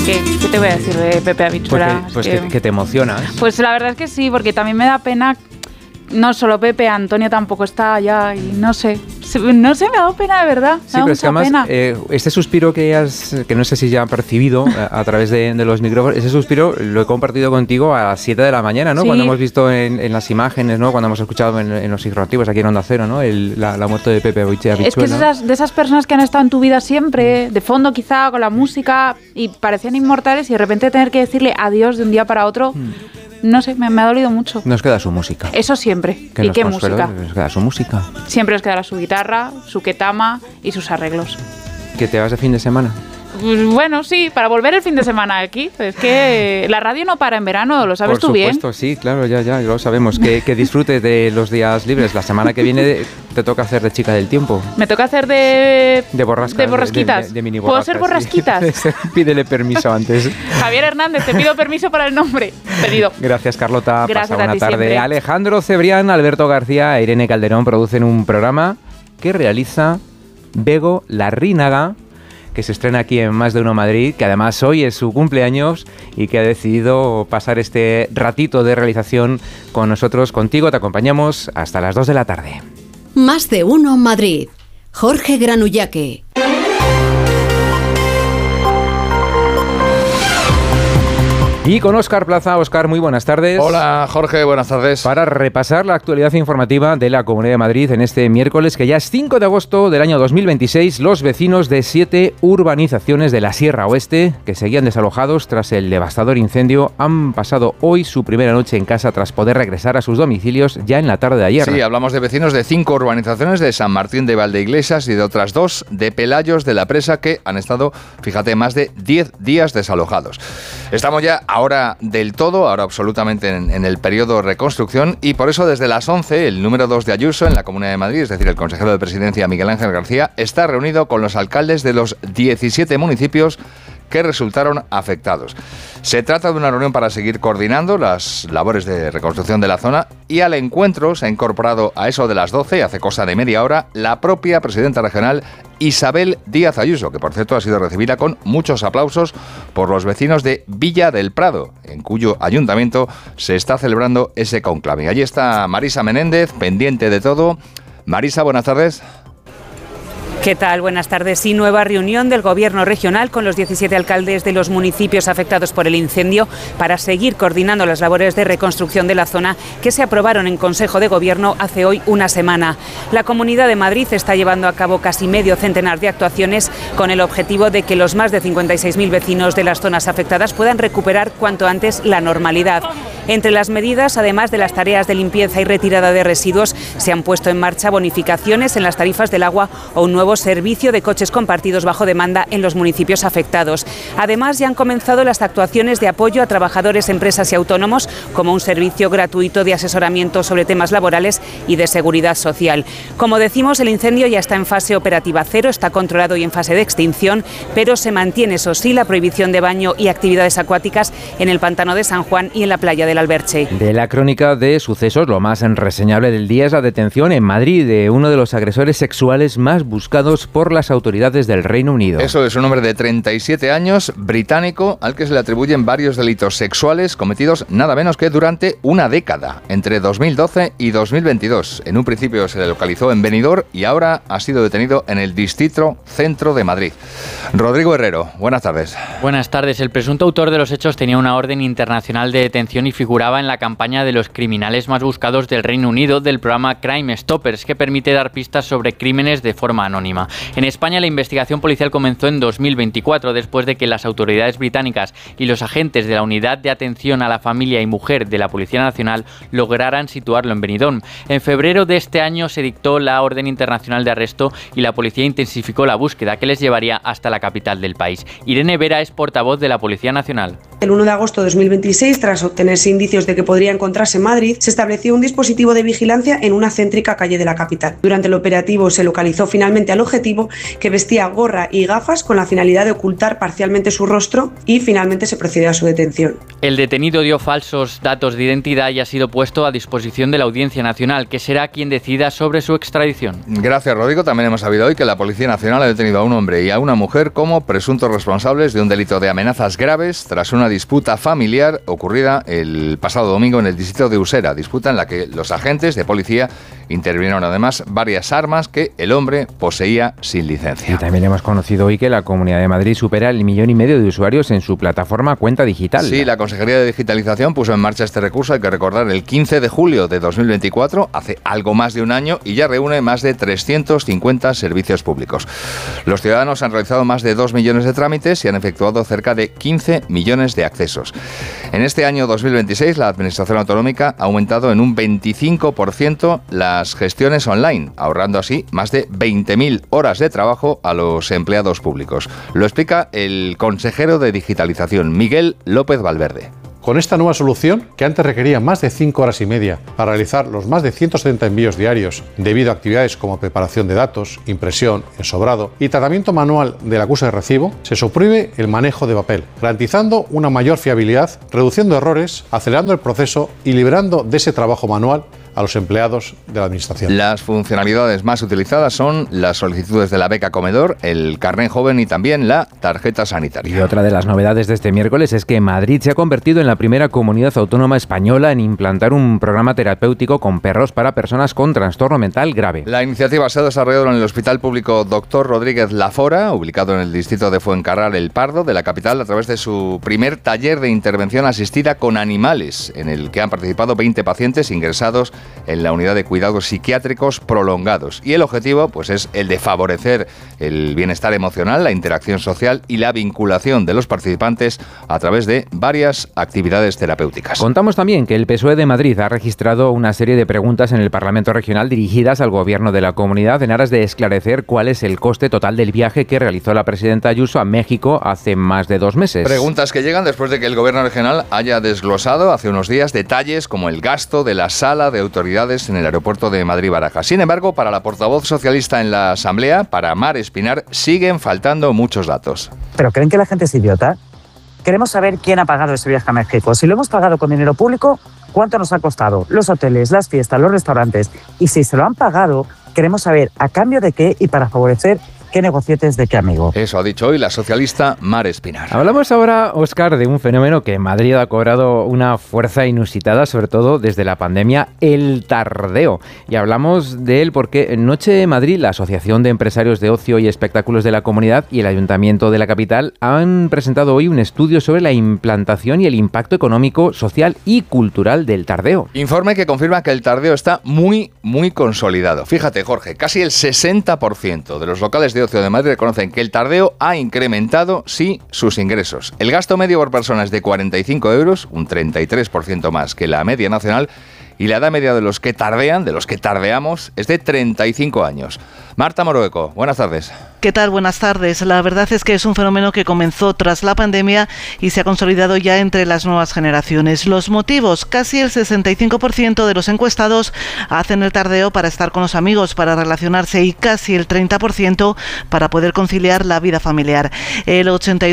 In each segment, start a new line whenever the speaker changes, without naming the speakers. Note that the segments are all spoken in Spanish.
¿Qué te voy a decir de Pepe Habichuela?
Que te emocionas.
Pues la verdad es que sí, porque también me da pena. No solo Pepe, Antonio tampoco está allá y no sé, me ha dado pena de verdad.
Sí, pero es que además este suspiro que no sé si ya han percibido a través de los micrófonos, ese suspiro lo he compartido contigo a las 7 de la mañana, ¿no? Sí. Cuando hemos visto en las imágenes, ¿no? Cuando hemos escuchado en los informativos aquí en Onda Cero, ¿no? La muerte de Pepe Habichuela.
Es que es de esas personas que han estado en tu vida siempre, de fondo quizá, con la música, y parecían inmortales, y de repente tener que decirle adiós de un día para otro. No sé, me ha dolido mucho.
Nos queda su música.
Eso siempre. ¿Y qué música?
Nos queda su música.
Siempre nos quedará su guitarra, su ketama y sus arreglos.
¿Que te vas de fin de semana?
Pues bueno, sí, para volver el fin de semana aquí. Es que la radio no para en verano, lo sabes tú bien.
Por supuesto, sí, claro, ya lo sabemos. Que disfrutes de los días libres. La semana que viene te toca hacer de chica del tiempo.
Me toca hacer de borrasquitas.
De mini borrascas.
¿Puedo ser borrasquitas?
Sí. Pídele permiso antes.
Javier Hernández, te pido permiso para el nombre. Pedido.
Gracias, Carlota.
Gracias.
Pasa buena tarde.
Siempre.
Alejandro Cebrián, Alberto García e Irene Calderón producen un programa que realiza Bego Larrínaga, que se estrena aquí en Más de Uno Madrid, que además hoy es su cumpleaños y que ha decidido pasar este ratito de realización con nosotros, contigo. Te acompañamos hasta las 2 de la tarde.
Más de Uno Madrid. Jorge Granullaque.
Y con Óscar Plaza. Óscar, muy buenas tardes.
Hola, Jorge, buenas tardes.
Para repasar la actualidad informativa de la Comunidad de Madrid en este miércoles, que ya es 5 de agosto del año 2026, los vecinos de 7 urbanizaciones de la Sierra Oeste, que seguían desalojados tras el devastador incendio, han pasado hoy su primera noche en casa tras poder regresar a sus domicilios ya en la tarde de ayer.
Sí, hablamos de vecinos de 5 urbanizaciones de San Martín de Valdeiglesias y de otras 2 de Pelayos de la Presa, que han estado, fíjate, más de 10 días desalojados. Estamos ya ahora del todo, ahora absolutamente en el periodo de reconstrucción, y por eso desde las 11 el número 2 de Ayuso en la Comunidad de Madrid, es decir, el consejero de Presidencia Miguel Ángel García, está reunido con los alcaldes de los 17 municipios que resultaron afectados. Se trata de una reunión para seguir coordinando las labores de reconstrucción de la zona, y al encuentro se ha incorporado a eso de las 12, hace cosa de media hora, la propia presidenta regional Isabel Díaz Ayuso, que por cierto ha sido recibida con muchos aplausos por los vecinos de Villa del Prado, en cuyo ayuntamiento se está celebrando ese conclave. Allí está Marisa Menéndez, pendiente de todo. Marisa, buenas tardes.
¿Qué tal? Buenas tardes. Sí, nueva reunión del Gobierno regional con los 17 alcaldes de los municipios afectados por el incendio para seguir coordinando las labores de reconstrucción de la zona que se aprobaron en Consejo de Gobierno hace hoy una semana. La Comunidad de Madrid está llevando a cabo casi medio centenar de actuaciones con el objetivo de que los más de 56.000 vecinos de las zonas afectadas puedan recuperar cuanto antes la normalidad. Entre las medidas, además de las tareas de limpieza y retirada de residuos, se han puesto en marcha bonificaciones en las tarifas del agua o un nuevo servicio de coches compartidos bajo demanda en los municipios afectados. Además, ya han comenzado las actuaciones de apoyo a trabajadores, empresas y autónomos, como un servicio gratuito de asesoramiento sobre temas laborales y de seguridad social. Como decimos, el incendio ya está en fase operativa cero, está controlado y en fase de extinción, pero se mantiene, eso sí, la prohibición de baño y actividades acuáticas en el pantano de San Juan y en la playa del Alberche.
De la crónica de sucesos, lo más reseñable del día es la detención en Madrid de uno de los agresores sexuales más buscados por las autoridades del Reino Unido.
Eso es un hombre de 37 años, británico, al que se le atribuyen varios delitos sexuales cometidos nada menos que durante una década, entre 2012 y 2022. En un principio se le localizó en Benidorm y ahora ha sido detenido en el distrito centro de Madrid. Rodrigo Herrero, buenas tardes.
Buenas tardes. El presunto autor de los hechos tenía una orden internacional de detención y figuraba en la campaña de los criminales más buscados del Reino Unido del programa Crime Stoppers, que permite dar pistas sobre crímenes de forma anónima. En España, la investigación policial comenzó en 2024, después de que las autoridades británicas y los agentes de la Unidad de Atención a la Familia y Mujer de la Policía Nacional lograran situarlo en Benidorm. En febrero de este año se dictó la orden internacional de arresto y la policía intensificó la búsqueda, que les llevaría hasta la capital del país. Irene Vera es portavoz de la Policía Nacional.
El 1 de agosto de 2026, tras obtenerse indicios de que podría encontrarse en Madrid, se estableció un dispositivo de vigilancia en una céntrica calle de la capital. Durante el operativo se localizó finalmente al objetivo, que vestía gorra y gafas con la finalidad de ocultar parcialmente su rostro, y finalmente se procedió a su detención.
El detenido dio falsos datos de identidad y ha sido puesto a disposición de la Audiencia Nacional, que será quien decida sobre su extradición.
Gracias, Rodrigo. También hemos sabido hoy que la Policía Nacional ha detenido a un hombre y a una mujer como presuntos responsables de un delito de amenazas graves tras una disputa familiar ocurrida el pasado domingo en el distrito de Usera, disputa en la que los agentes de policía intervinieron además varias armas que el hombre poseía sin licencia.
Y también hemos conocido hoy que la Comunidad de Madrid supera el 1,5 millones de usuarios en su plataforma Cuenta Digital.
Sí, la Consejería de Digitalización puso en marcha este recurso, hay que recordar, el 15 de julio de 2024, hace algo más de un año, y ya reúne más de 350 servicios públicos. Los ciudadanos han realizado más de 2 millones de trámites y han efectuado cerca de 15 millones de accesos. En este año 2026, la Administración Autonómica ha aumentado en un 25% las gestiones online, ahorrando así más de 20.000 horas de trabajo a los empleados públicos. Lo explica el consejero de Digitalización, Miguel López Valverde.
Con esta nueva solución, que antes requería más de 5 horas y media para realizar los más de 170 envíos diarios debido a actividades como preparación de datos, impresión, ensobrado y tratamiento manual del acuse de recibo, se suprime el manejo de papel, garantizando una mayor fiabilidad, reduciendo errores, acelerando el proceso y liberando de ese trabajo manual a los empleados de la Administración.
Las funcionalidades más utilizadas son las solicitudes de la beca comedor, el carné joven y también la tarjeta sanitaria.
Y otra de las novedades de este miércoles es que Madrid se ha convertido en la primera comunidad autónoma española en implantar un programa terapéutico con perros para personas con trastorno mental grave.
La iniciativa se ha desarrollado en el Hospital Público Dr. Rodríguez Lafora, ubicado en el distrito de Fuencarral, El Pardo, de la capital, a través de su primer taller de intervención asistida con animales, en el que han participado 20 pacientes ingresados en la unidad de cuidados psiquiátricos prolongados. Y el objetivo pues es el de favorecer el bienestar emocional, la interacción social y la vinculación de los participantes a través de varias actividades terapéuticas.
Contamos también que el PSOE de Madrid ha registrado una serie de preguntas en el Parlamento Regional dirigidas al gobierno de la comunidad en aras de esclarecer cuál es el coste total del viaje que realizó la presidenta Ayuso a México hace más de 2 meses.
Preguntas que llegan después de que el gobierno regional haya desglosado hace unos días detalles como el gasto de la sala de autoridades en el aeropuerto de Madrid-Barajas. Sin embargo, para la portavoz socialista en la Asamblea, para Mar Espinar, siguen faltando muchos datos.
¿Pero creen que la gente es idiota? Queremos saber quién ha pagado ese viaje a México. Si lo hemos pagado con dinero público, ¿cuánto nos ha costado? Los hoteles, las fiestas, los restaurantes. Y si se lo han pagado, queremos saber a cambio de qué y para favorecer qué negocietes de qué amigo.
Eso ha dicho hoy la socialista Mar Espinar.
Hablamos ahora, Óscar, de un fenómeno que en Madrid ha cobrado una fuerza inusitada, sobre todo desde la pandemia, el tardeo. Y hablamos de él porque en Noche de Madrid, la Asociación de Empresarios de Ocio y Espectáculos de la Comunidad y el Ayuntamiento de la capital han presentado hoy un estudio sobre la implantación y el impacto económico, social y cultural del tardeo.
Informe que confirma que el tardeo está muy consolidado. Fíjate, Jorge, casi el 60% de los locales de ocio de Madrid reconocen que el tardeo ha incrementado, sí, sus ingresos. El gasto medio por persona es de 45 euros, un 33% más que la media nacional, y la edad media de los que tardean, de los que tardeamos, es de 35 años. Marta Morueco, buenas tardes.
¿Qué tal? Buenas tardes. La verdad es que es un fenómeno que comenzó tras la pandemia y se ha consolidado ya entre las nuevas generaciones. Los motivos: casi el 65% de los encuestados hacen el tardeo para estar con los amigos, para relacionarse, y casi el 30% para poder conciliar la vida familiar. El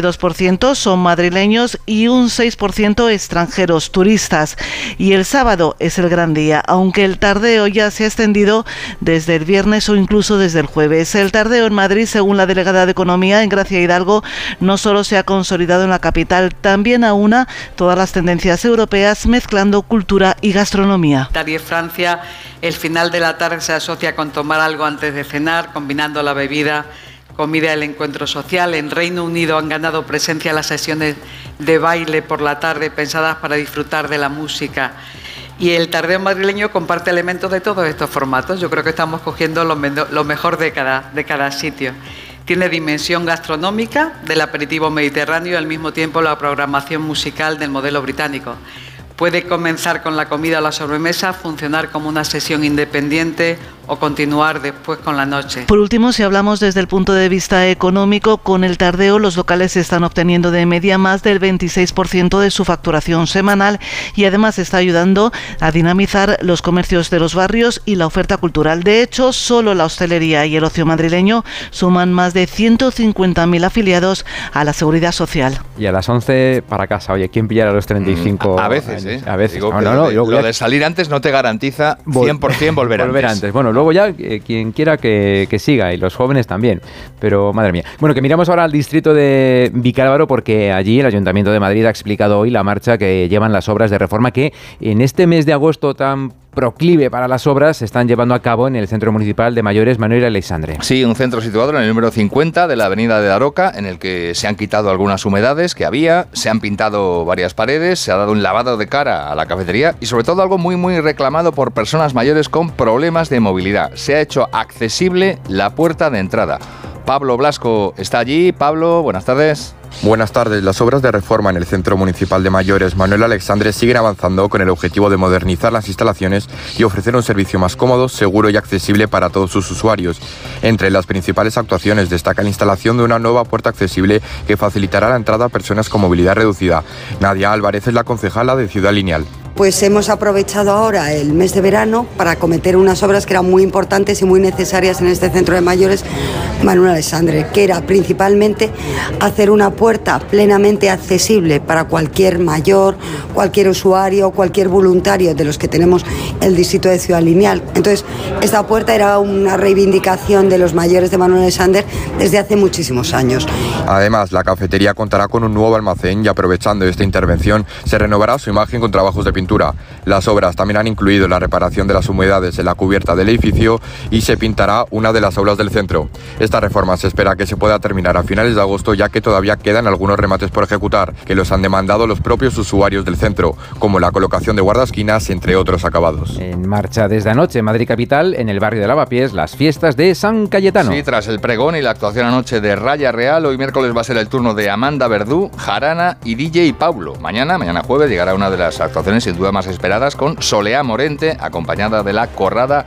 82% son madrileños y un 6% extranjeros, turistas. Y el sábado es el gran día, aunque el tardeo ya se ha extendido desde el viernes o incluso desde el jueves. El tardeo en Madrid, según la delegada de Economía en Gracia Hidalgo, no solo se ha consolidado en la capital, también aúna todas las tendencias europeas, mezclando cultura y gastronomía.
En Francia, el final de la tarde se asocia con tomar algo antes de cenar, combinando la bebida, comida y el encuentro social. En Reino Unido han ganado presencia las sesiones de baile por la tarde pensadas para disfrutar de la música. Y el tardeo madrileño comparte elementos de todos estos formatos. Yo creo que estamos cogiendo lo mejor de cada sitio. Tiene dimensión gastronómica del aperitivo mediterráneo y al mismo tiempo la programación musical del modelo británico. Puede comenzar con la comida o la sobremesa, funcionar como una sesión independiente o continuar después con la noche.
Por último, si hablamos desde el punto de vista económico, con el Tardeo los locales están obteniendo de media más del 26% de su facturación semanal y además está ayudando a dinamizar los comercios de los barrios y la oferta cultural. De hecho, solo la hostelería y el ocio madrileño suman más de 150.000 afiliados a la Seguridad Social.
Y a las 11 para casa. Oye, ¿quién pillará los 35
A veces,
años? A veces.
Digo lo de salir antes no te garantiza 100% volver antes.
Bueno, luego ya quien quiera que siga, y los jóvenes también. Pero, madre mía. Bueno, que miramos ahora al distrito de Vicálvaro, porque allí el Ayuntamiento de Madrid ha explicado hoy la marcha que llevan las obras de reforma que en este mes de agosto tan proclive para las obras se están llevando a cabo en el Centro Municipal de Mayores Manuel Aleixandre.
Sí, un centro situado en el número 50 de la avenida de Daroca, en el que se han quitado algunas humedades que había, se han pintado varias paredes, se ha dado un lavado de cara a la cafetería y sobre todo algo muy muy reclamado por personas mayores con problemas de movilidad. Se ha hecho accesible la puerta de entrada. Pablo Blasco está allí. Pablo, buenas tardes.
Buenas tardes. Las obras de reforma en el Centro Municipal de Mayores Manuel Aleixandre siguen avanzando con el objetivo de modernizar las instalaciones y ofrecer un servicio más cómodo, seguro y accesible para todos sus usuarios. Entre las principales actuaciones destaca la instalación de una nueva puerta accesible que facilitará la entrada a personas con movilidad reducida. Nadia Álvarez es la concejala de Ciudad Lineal.
Pues hemos aprovechado ahora el mes de verano para acometer unas obras que eran muy importantes y muy necesarias en este centro de mayores Manuel Aleixandre, que era principalmente hacer una puerta plenamente accesible para cualquier mayor, cualquier usuario, cualquier voluntario de los que tenemos el distrito de Ciudad Lineal. Entonces, esta puerta era una reivindicación de los mayores de Manuel Aleixandre desde hace muchísimos años.
Además, la cafetería contará con un nuevo almacén y, aprovechando esta intervención, se renovará su imagen con trabajos de pintura. Las obras también han incluido la reparación de las humedades en la cubierta del edificio y se pintará una de las aulas del centro. Esta reforma se espera que se pueda terminar a finales de agosto, ya que todavía quedan algunos remates por ejecutar, que los han demandado los propios usuarios del centro, como la colocación de guardaesquinas, entre otros acabados.
En marcha desde anoche en Madrid Capital, en el barrio de Lavapiés, las fiestas de San Cayetano.
Sí, tras el pregón y la actuación anoche de Raya Real, hoy miércoles va a ser el turno de Amanda Verdú, Jarana y DJ Paulo. Mañana jueves, llegará una de las actuaciones sin duda más esperadas, con Soleá Morente, acompañada de la Corrala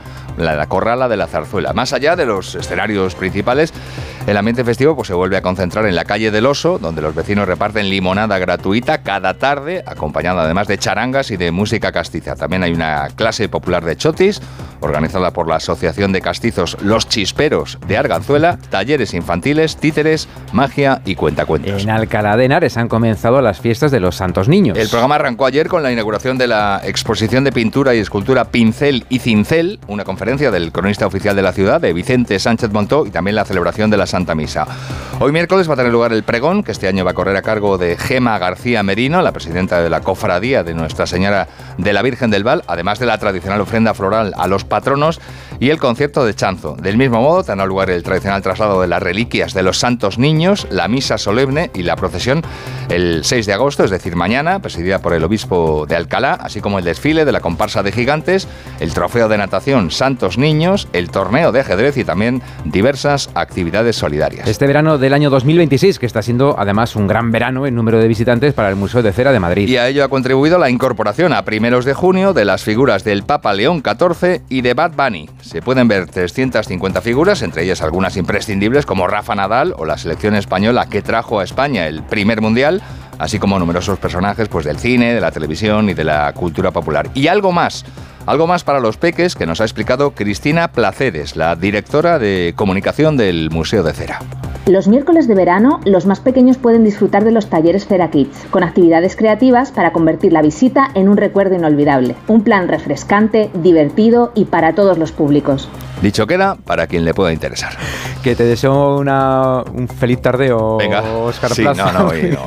de la Zarzuela. Más allá de los escenarios principales, el ambiente festivo pues se vuelve a concentrar en la calle del Oso, donde los vecinos reparten limonada gratuita cada tarde, acompañada además de charangas y de música castiza. También hay una clase popular de chotis, organizada por la Asociación de Castizos Los Chisperos de Arganzuela, talleres infantiles, títeres, magia y cuentacuentos.
En Alcalá de Henares han comenzado las fiestas de los Santos Niños.
El programa arrancó ayer con la inauguración de la exposición de pintura y escultura Pincel y Cincel, una conferencia del cronista oficial de la ciudad, de Vicente Sánchez Montó, y también la celebración de la Santa Misa. Hoy miércoles va a tener lugar el pregón, que este año va a correr a cargo de Gema García Merino, la presidenta de la cofradía de Nuestra Señora de la Virgen del Val, además de la tradicional ofrenda floral a los patronos y el concierto de chanzo. Del mismo modo tendrá lugar el tradicional traslado de las reliquias de los Santos Niños, la misa solemne y la procesión el 6 de agosto, es decir, mañana, presidida por el obispo de Alcalá, así como el desfile de la comparsa de gigantes, el trofeo de natación Santos Niños, el torneo de ajedrez y también diversas actividades solidarias.
Este verano del año 2026, que está siendo además un gran verano en número de visitantes para el Museo de Cera de Madrid.
Y a ello ha contribuido la incorporación a primeros de junio de las figuras del Papa León XIV y de Bad Bunny. Se pueden ver 350 figuras, entre ellas algunas imprescindibles como Rafa Nadal o la selección española que trajo a España el primer mundial, así como numerosos personajes pues, del cine, de la televisión y de la cultura popular. Y algo más para los peques que nos ha explicado Cristina Placeres, la directora de comunicación del Museo de Cera.
Los miércoles de verano, los más pequeños pueden disfrutar de los talleres Cera Kids, con actividades creativas para convertir la visita en un recuerdo inolvidable. Un plan refrescante, divertido y para todos los públicos.
Dicho queda, para quien le pueda interesar.
Que te deseo un feliz tardeo, Óscar
sí,
Plaza.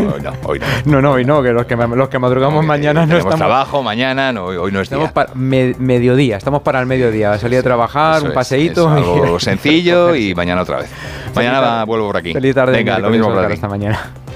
Hoy no, que los que madrugamos mañana no estamos...
trabajo mañana, hoy no es
estamos
día.
Para mediodía, estamos para el mediodía. Salí a trabajar, eso un paseíto.
Es algo sencillo y mañana otra vez. Mañana vuelvo por aquí.
Feliz tarde.
Venga, lo mismo para ti.
Hasta mañana.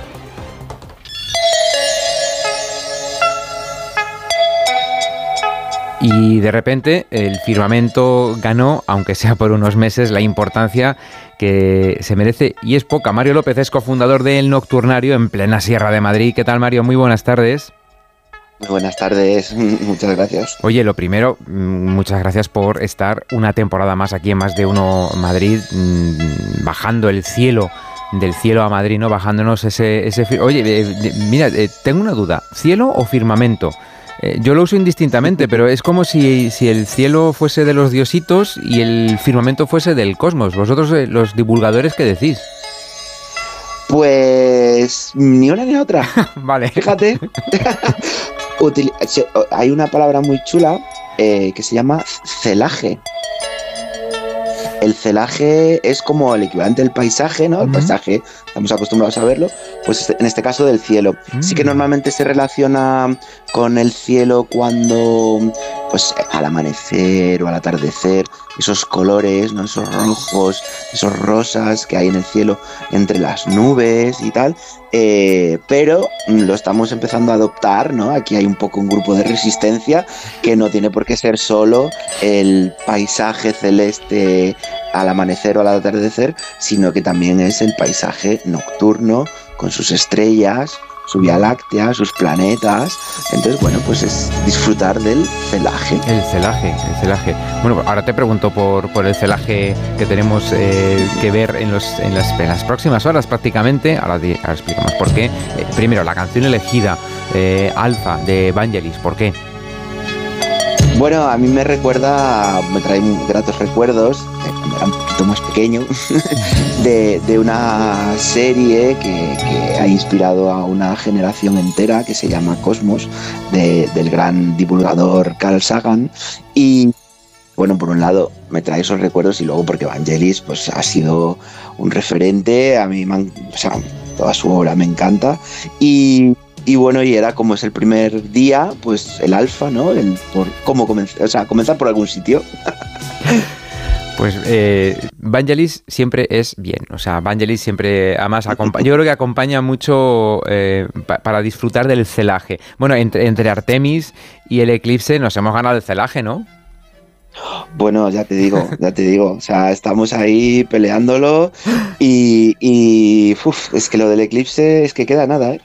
Y de repente el firmamento ganó, aunque sea por unos meses, la importancia que se merece y es poca. Mario López es cofundador de El Nocturnario en plena Sierra de Madrid. ¿Qué tal, Mario? Muy buenas tardes.
Muy buenas tardes, muchas gracias.
Oye, lo primero, muchas gracias por estar una temporada más aquí en Más de Uno Madrid, bajando el cielo, del cielo a Madrid, ¿no? Bajándonos ese Oye, mira, tengo una duda, ¿cielo o firmamento? Yo lo uso indistintamente, pero es como si el cielo fuese de los diositos y el firmamento fuese del cosmos. Vosotros, los divulgadores, ¿qué decís?
Pues ni una ni otra.
Vale.
Fíjate. Hay una palabra muy chula que se llama celaje. El celaje es como el equivalente del paisaje, ¿no? El paisaje, estamos acostumbrados a verlo, pues en este caso del cielo. Sí que normalmente se relaciona con el cielo cuando, pues al amanecer o al atardecer, esos colores, ¿no? Esos rojos, esos rosas que hay en el cielo entre las nubes y tal, pero lo estamos empezando a adoptar, ¿no? Aquí hay un poco un grupo de resistencia que no tiene por qué ser solo el paisaje celeste al amanecer o al atardecer, sino que también es el paisaje nocturno con sus estrellas, su Vía Láctea, sus planetas. Entonces, bueno, pues es disfrutar del celaje.
El celaje. Bueno, ahora te pregunto por el celaje que tenemos que ver en las próximas horas prácticamente. Ahora explicamos por qué. Primero, la canción elegida, Alfa, de Vangelis. ¿Por qué?
Bueno, a mí me trae gratos recuerdos, cuando era un poquito más pequeño, de una serie que ha inspirado a una generación entera, que se llama Cosmos, del gran divulgador Carl Sagan. Y bueno, por un lado me trae esos recuerdos, y luego porque Vangelis pues ha sido un referente. A mí toda su obra me encanta. Y bueno, y era como es el primer día, pues el Alfa, ¿no? Comenzar por algún sitio.
Pues Vangelis siempre es bien, o sea, Vangelis siempre, además, yo creo que acompaña mucho para disfrutar del celaje. Bueno, entre Artemis y el eclipse nos hemos ganado el celaje, ¿no?
Bueno, ya te digo, o sea, estamos ahí peleándolo y es que lo del eclipse es que queda nada,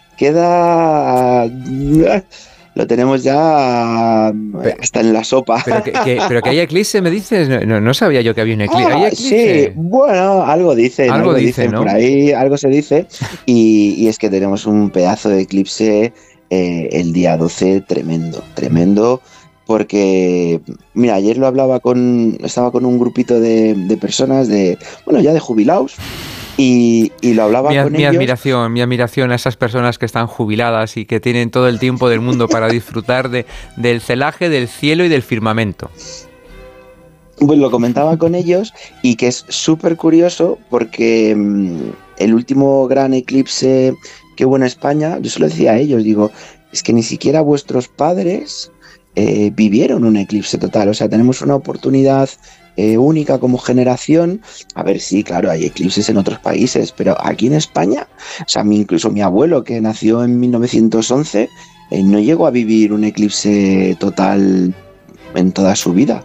lo tenemos ya hasta en la sopa.
Pero que hay eclipse, ¿me dices? No sabía yo que había un eclipse. ¿Hay eclipse?
Sí, bueno, algo dicen, ¿no? Por ahí algo se dice, y es que tenemos un pedazo de eclipse el día 12 tremendo. Porque, mira, ayer estaba con un grupito de personas ya de jubilados, y lo hablaba con ellos.
Mi admiración a esas personas que están jubiladas y que tienen todo el tiempo del mundo para disfrutar del celaje, del cielo y del firmamento.
Pues lo comentaba con ellos, y que es súper curioso porque el último gran eclipse que hubo en España, yo se lo decía a ellos, digo, es que ni siquiera vuestros padres vivieron un eclipse total. O sea, tenemos una oportunidad única como generación. A ver, sí, claro, hay eclipses en otros países, pero aquí en España, o sea, incluso mi abuelo, que nació en 1911, no llegó a vivir un eclipse total en toda su vida.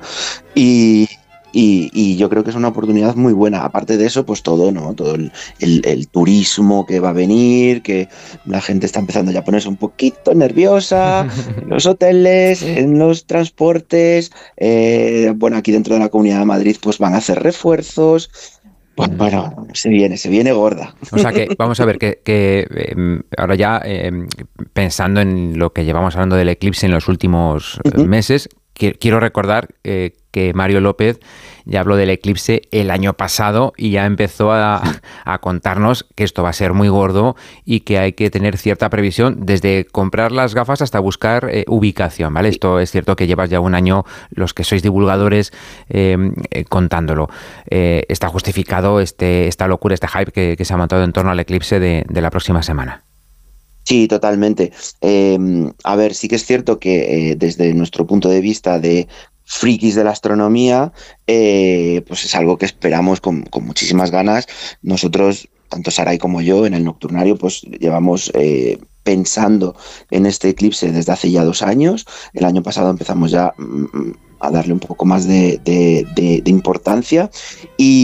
Y yo creo que es una oportunidad muy buena. Aparte de eso, pues todo, ¿no? Todo el turismo que va a venir, que la gente está empezando ya a ponerse un poquito nerviosa en los hoteles, en los transportes. Bueno, aquí dentro de la Comunidad de Madrid pues van a hacer refuerzos. Pues bueno, se viene gorda.
O sea que, vamos a ver, que ahora ya pensando en lo que llevamos hablando del eclipse en los últimos meses, quiero recordar que Mario López ya habló del eclipse el año pasado y ya empezó a contarnos que esto va a ser muy gordo y que hay que tener cierta previsión desde comprar las gafas hasta buscar ubicación, ¿vale? Esto es cierto que llevas ya un año, los que sois divulgadores, contándolo. Está justificado esta locura, este hype que se ha montado en torno al eclipse de la próxima semana.
Sí, totalmente. A ver, sí que es cierto que desde nuestro punto de vista de frikis de la astronomía, pues es algo que esperamos con muchísimas ganas. Nosotros, tanto Saray como yo, en el Nocturnario, pues llevamos pensando en este eclipse desde hace ya 2 años. El año pasado empezamos ya a darle un poco más de importancia, y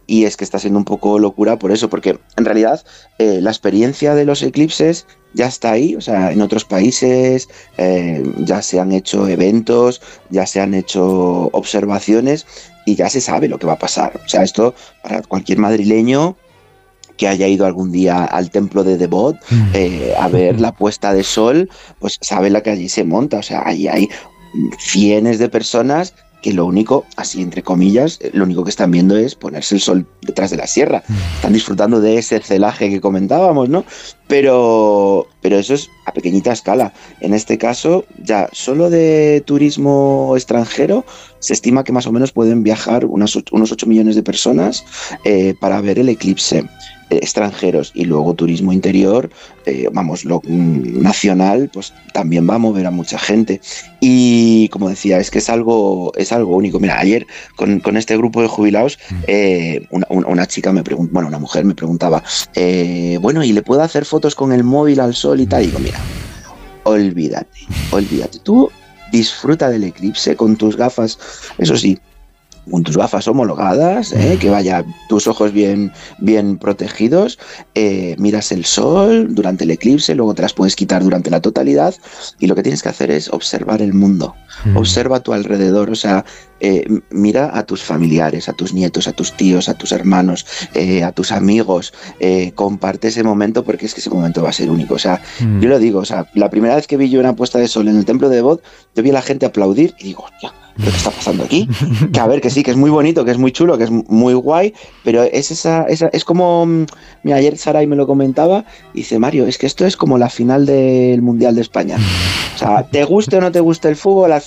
y es que está siendo un poco locura por eso, porque en realidad la experiencia de los eclipses ya está ahí, o sea, en otros países ya se han hecho eventos, ya se han hecho observaciones y ya se sabe lo que va a pasar. O sea, esto para cualquier madrileño que haya ido algún día al templo de Devot a ver la puesta de sol, pues sabe la que allí se monta. O sea, allí hay cientos de personas que lo único, así entre comillas, lo único que están viendo es ponerse el sol detrás de la sierra. Están disfrutando de ese celaje que comentábamos, ¿no? Pero eso es a pequeñita escala. En este caso, ya solo de turismo extranjero se estima que más o menos pueden viajar unos 8 millones de personas para ver el eclipse. Extranjeros, y luego turismo interior, lo nacional, pues también va a mover a mucha gente. Y como decía, es que es algo único. Mira, ayer con este grupo de jubilados, una chica una mujer me preguntaba, ¿y le puedo hacer fotos con el móvil al sol y tal? Y digo, mira, olvídate, tú disfruta del eclipse con tus gafas, eso sí, con tus gafas homologadas, que vaya tus ojos bien protegidos, miras el sol durante el eclipse, luego te las puedes quitar durante la totalidad, y lo que tienes que hacer es observar el mundo, observa a tu alrededor, o sea, mira a tus familiares, a tus nietos, a tus tíos, a tus hermanos, a tus amigos, comparte ese momento, porque es que ese momento va a ser único. O sea, yo lo digo, o sea, la primera vez que vi yo una puesta de sol en el templo de Devot, yo vi a la gente aplaudir y digo, hostia, ¿qué está pasando aquí? Que a ver, que sí, que es muy bonito, que es muy chulo, que es muy guay, pero es es como, mira, ayer Saray me lo comentaba, y dice, Mario, es que esto es como la final del Mundial de España. O sea, te guste o no te guste el fútbol,